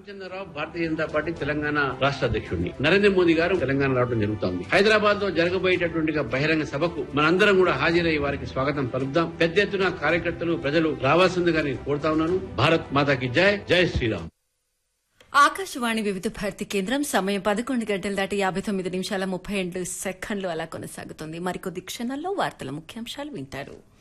Ramachandra Rao Bharatiya Janata party Telangana రాష్ట్ర అధ్యక్షుడిని. నరేంద్ర మోదీ గారు తెలంగాణ రావడం జరుగుతోంది. హైదరాబాద్ లో జరగబోయేటటువంటి బహిరంగ సభకు మనందరం కూడా హాజరై వారికి స్వాగతం పలుకుదాం. పెద్ద ఎత్తున కార్యకర్తలు ప్రజలు రావాల్సిందిగా నేను కోరుతా ఉన్నాను. భారత్ మాతాకి జై, జై శ్రీరామ్. ఆకాశవాణి వివిధ భారతి కేంద్రం సమయం 11 గంటలు దాటి 59 నిమిషాల 32 సెకండ్లు అలా కొనసాగుతుంది. మరికొద్ది క్షణాల్లో వార్తల ముఖ్యాంశాలు వింటారు.